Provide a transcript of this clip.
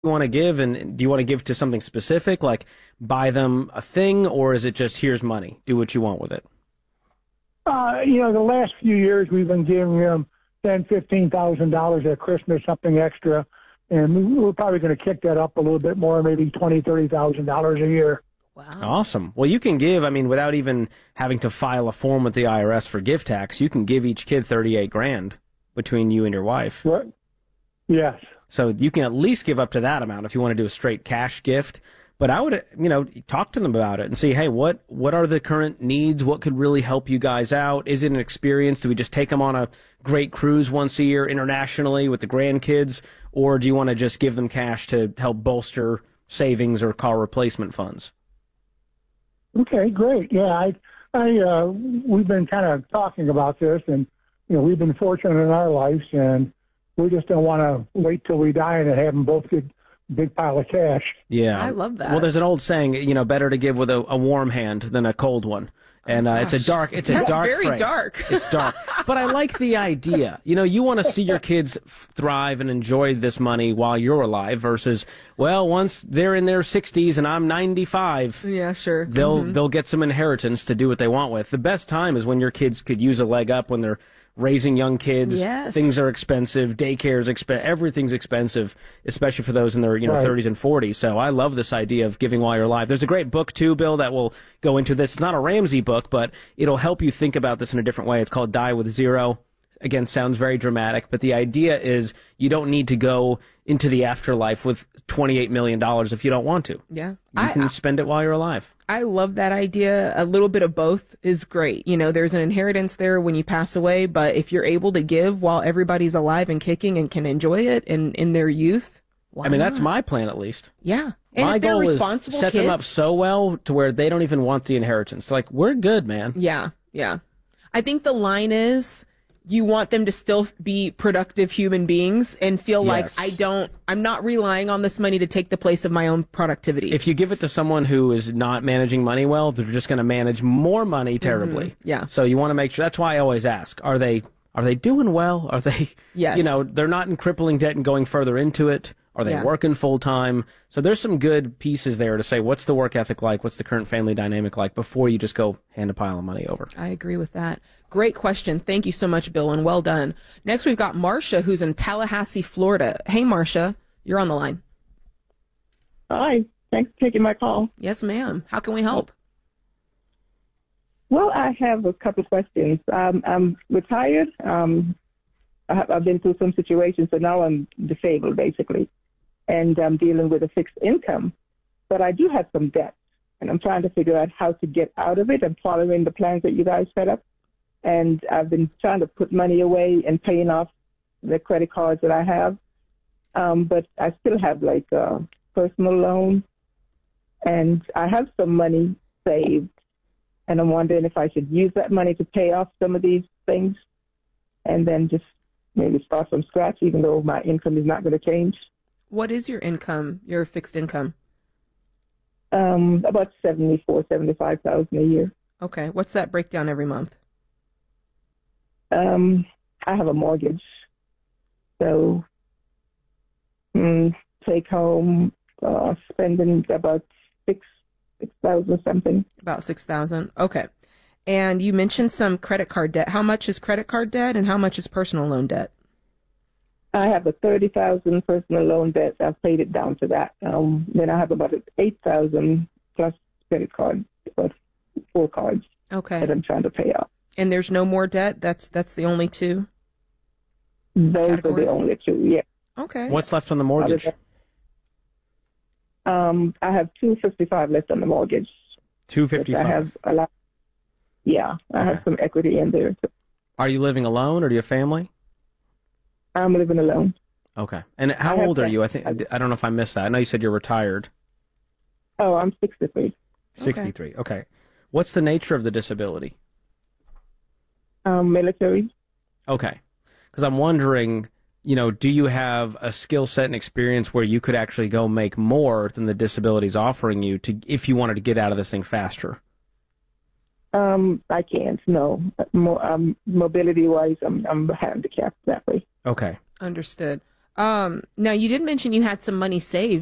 you want to give, and do you want to give to something specific, like buy them a thing, or is it just here's money, do what you want with it? The last few years we've been giving them $10,000-$15,000 at Christmas, something extra, and we're probably going to kick that up a little bit more, maybe $20,000-$30,000 a year. Wow. Awesome. Well, you can give, without even having to file a form with the IRS for gift tax, you can give each kid $38,000 between you and your wife. What? Yes. So you can at least give up to that amount if you want to do a straight cash gift. But I would, talk to them about it and see, hey, what are the current needs? What could really help you guys out? Is it an experience? Do we just take them on a great cruise once a year internationally with the grandkids? Or do you want to just give them cash to help bolster savings or car replacement funds? Okay, great. Yeah, we've been kind of talking about this, and, we've been fortunate in our lives, and we just don't want to wait till we die and have them both get big pile of cash. Yeah. I love that. Well, there's an old saying, better to give with a warm hand than a cold one. And it's a dark That's very phrase. Dark. It's dark. But I like the idea. You want to see your kids thrive and enjoy this money while you're alive versus, well, once they're in their 60s and I'm 95, yeah, sure. They'll get some inheritance to do what they want with. The best time is when your kids could use a leg up when they're raising young kids. Yes. Things are expensive. Daycare's expensive. Everything's expensive, especially for those in their, Right. 30s and 40s. So I love this idea of giving while you're alive. There's a great book too, Bill, that will go into this. It's not a Ramsey book, but it'll help you think about this in a different way. It's called Die with Zero. Again, sounds very dramatic, but the idea is you don't need to go into the afterlife with $28 million if you don't want to. Yeah. You can spend it while you're alive. I love that idea. A little bit of both is great. There's an inheritance there when you pass away, but if you're able to give while everybody's alive and kicking and can enjoy it and in their youth, why that's not? my plan at least. Yeah. And My if they're goal is responsible set them up kids- so well to where they don't even want the inheritance. Like, we're good, man. Yeah, yeah. I think the line is you want them to still be productive human beings and feel like Yes. I'm not relying on this money to take the place of my own productivity. If you give it to someone who is not managing money well, they're just going to manage more money terribly. Yeah. So you want to make sure. That's why I always ask: Are they doing well? Are they? Yes. They're not in crippling debt and going further into it. Are they Yes. working full time? So there's some good pieces there to say what's the work ethic like, what's the current family dynamic like before you just go hand a pile of money over. I agree with that. Great question. Thank you so much, Bill, and well done. Next, we've got Marcia, who's in Tallahassee, Florida. Hey, Marcia, you're on the line. Hi. Thanks for taking my call. Yes, ma'am. How can we help? Well, I have a couple of questions. I'm retired. I've been through some situations, so now I'm disabled, basically, and I'm dealing with a fixed income. But I do have some debt, and I'm trying to figure out how to get out of it. I'm following the plans that you guys set up, and I've been trying to put money away and paying off the credit cards that I have. But I still have, like, a personal loan, and I have some money saved, and I'm wondering if I should use that money to pay off some of these things and then just maybe start from scratch, even though my income is not going to change. What is your income, your fixed income? About $75,000 a year. Okay. What's that breakdown every month? I have a mortgage, so take home spending about $6,000 something. About $6,000. Okay. And you mentioned some credit card debt. How much is credit card debt and how much is personal loan debt? I have a $30,000 personal loan debt. I've paid it down to that. Then I have about $8,000 plus credit card, or 4 cards Okay. that I'm trying to pay off. And there's no more debt? That's the only two? Those Categories? are the only two. Yeah. Okay. What's left on the mortgage? I have $255 left on the mortgage. $255. I have a lot. Yeah, I have some equity in there. Are you living alone or do you have family? I'm living alone. Okay. And how have old are that. you? I don't know if I missed that. I know you said you're retired. Oh, I'm 63. 63. Okay. What's the nature of the disability? Military. Okay. Because I'm wondering, do you have a skill set and experience where you could actually go make more than the disability's offering you if you wanted to get out of this thing faster? I can't. No. Mobility-wise, I'm handicapped that way. Okay. Understood. Now, you did mention you had some money saved.